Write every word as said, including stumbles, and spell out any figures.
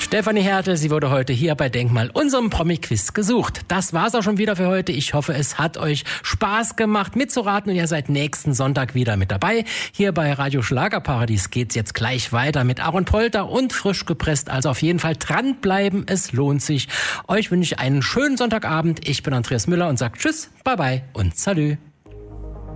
Stefanie Hertel, sie wurde heute hier bei Denkmal, unserem Promi-Quiz, gesucht. Das war's auch schon wieder für heute. Ich hoffe, es hat euch Spaß gemacht mitzuraten und ihr seid nächsten Sonntag wieder mit dabei. Hier bei Radio Schlagerparadies geht's jetzt gleich weiter mit Aaron Polter und frisch gepresst. Also auf jeden Fall dranbleiben, es lohnt sich. Euch wünsche ich einen schönen Sonntagabend. Ich bin Andreas Müller und sage Tschüss, Bye Bye und Salü.